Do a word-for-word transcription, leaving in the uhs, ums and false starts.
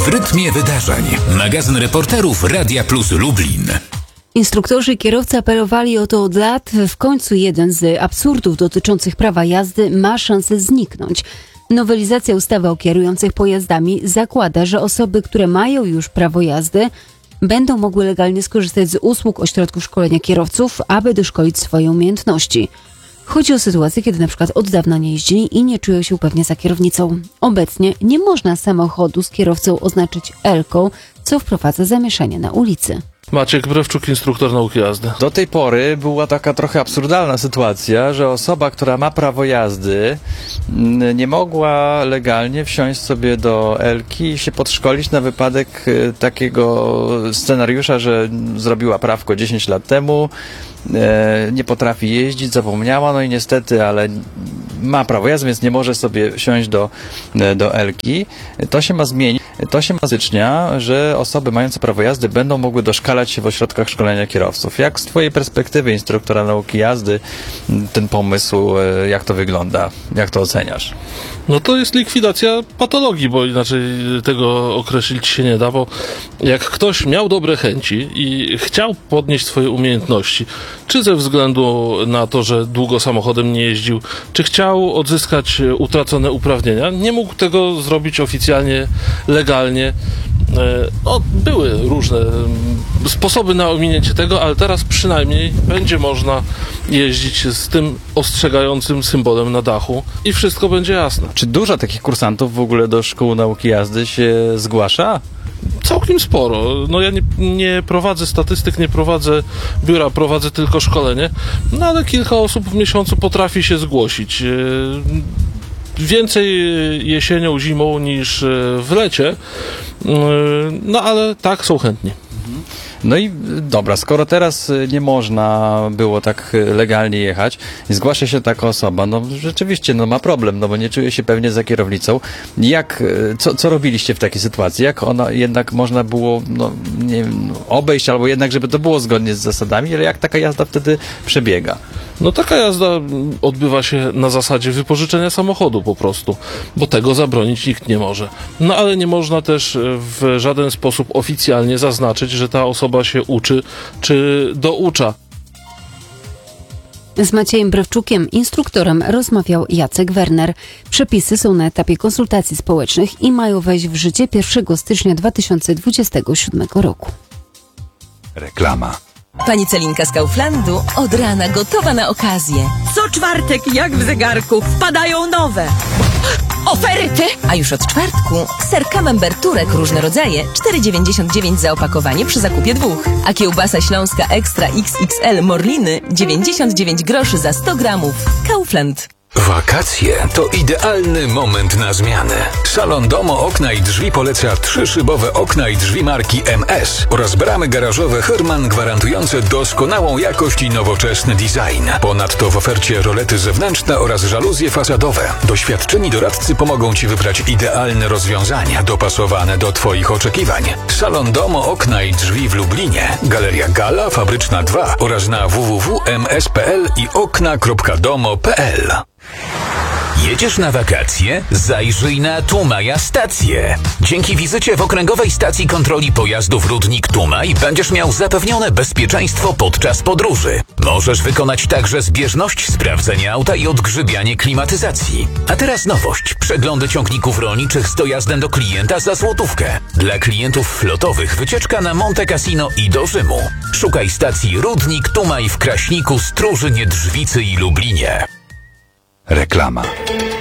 rytmie wydarzeń. Magazyn reporterów Radia Plus Lublin. Instruktorzy i kierowcy apelowali o to od lat. W końcu jeden z absurdów dotyczących prawa jazdy ma szansę zniknąć. Nowelizacja ustawy o kierujących pojazdami zakłada, że osoby, które mają już prawo jazdy, będą mogły legalnie skorzystać z usług ośrodków szkolenia kierowców, aby doszkolić swoje umiejętności. Chodzi o sytuację, kiedy na przykład od dawna nie jeździli i nie czują się pewnie za kierownicą. Obecnie nie można samochodu z kierowcą oznaczyć L-ką, co wprowadza zamieszanie na ulicy. Maciek Brewczuk, instruktor nauki jazdy. Do tej pory była taka trochę absurdalna sytuacja, że osoba, która ma prawo jazdy, nie mogła legalnie wsiąść sobie do Elki i się podszkolić na wypadek takiego scenariusza, że zrobiła prawko dziesięć lat temu, nie potrafi jeździć, zapomniała, no i niestety, ale ma prawo jazdy, więc nie może sobie wsiąść do, do Elki. To się ma zmienić. To się ma z stycznia, że osoby mające prawo jazdy będą mogły doszkalać się w ośrodkach szkolenia kierowców. Jak z twojej perspektywy instruktora nauki jazdy ten pomysł, jak to wygląda? Jak to oceniasz? No to jest likwidacja patologii, bo inaczej tego określić się nie da, bo jak ktoś miał dobre chęci i chciał podnieść swoje umiejętności, czy ze względu na to, że długo samochodem nie jeździł, czy chciał odzyskać utracone uprawnienia, nie mógł tego zrobić oficjalnie, legalnie. No, były różne sposoby na ominięcie tego, ale teraz przynajmniej będzie można jeździć z tym ostrzegającym symbolem na dachu i wszystko będzie jasne. Czy dużo takich kursantów w ogóle do szkół nauki jazdy się zgłasza? Całkiem sporo. No ja nie, nie prowadzę statystyk, nie prowadzę biura, prowadzę tylko szkolenie, no ale kilka osób w miesiącu potrafi się zgłosić. Więcej jesienią, zimą niż w lecie, no ale tak, są chętni. No i dobra, skoro teraz nie można było tak legalnie jechać i zgłasza się taka osoba, no rzeczywiście no ma problem, no bo nie czuje się pewnie za kierownicą. Jak, co, co robiliście w takiej sytuacji? Jak ona jednak można było, no nie wiem, obejść, albo jednak, żeby to było zgodnie z zasadami, ale jak taka jazda wtedy przebiega? No taka jazda odbywa się na zasadzie wypożyczenia samochodu po prostu, bo tego zabronić nikt nie może. No ale nie można też w żaden sposób oficjalnie zaznaczyć, że ta osoba się uczy czy doucza. Z Maciejem Brewczukiem, instruktorem, rozmawiał Jacek Werner. Przepisy są na etapie konsultacji społecznych i mają wejść w życie pierwszego stycznia dwa tysiące dwudziestego siódmego roku. Reklama. Pani Celinka z Kauflandu od rana gotowa na okazję. Co czwartek, jak w zegarku, wpadają nowe oferty! A już od czwartku ser camembert Turek różne rodzaje cztery dziewięćdziesiąt dziewięć za opakowanie przy zakupie dwóch. A kiełbasa śląska Ekstra X X L Morliny dziewięćdziesiąt dziewięć groszy za sto gramów. Kaufland. Wakacje to idealny moment na zmianę. Salon Domo Okna i Drzwi poleca trzyszybowe okna i drzwi marki M S oraz bramy garażowe Herman gwarantujące doskonałą jakość i nowoczesny design. Ponadto w ofercie rolety zewnętrzne oraz żaluzje fasadowe. Doświadczeni doradcy pomogą Ci wybrać idealne rozwiązania dopasowane do Twoich oczekiwań. Salon Domo Okna i Drzwi w Lublinie, Galeria Gala, Fabryczna dwa oraz na w w w kropka m s kropka p l i okna kropka domo kropka p l. Jedziesz na wakacje? Zajrzyj na Tumaja Stację. Dzięki wizycie w Okręgowej Stacji Kontroli Pojazdów Rudnik Tumaj będziesz miał zapewnione bezpieczeństwo podczas podróży. Możesz wykonać także zbieżność sprawdzenia auta i odgrzybianie klimatyzacji. A teraz nowość. Przeglądy ciągników rolniczych z dojazdem do klienta za złotówkę. Dla klientów flotowych wycieczka na Monte Cassino i do Rzymu. Szukaj stacji Rudnik Tumaj w Kraśniku, Stróżynie, Drzwicy i Lublinie. Reklama.